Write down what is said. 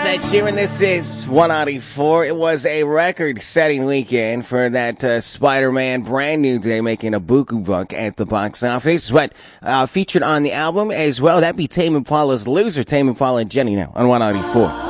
Ed Sheeran. This is 194. It was a record-setting weekend for that Spider-Man brand new day, making a buku buck at the box office. But featured on the album as well, that'd be Tame Impala's Loser. Tame Impala and Jenny now on 194.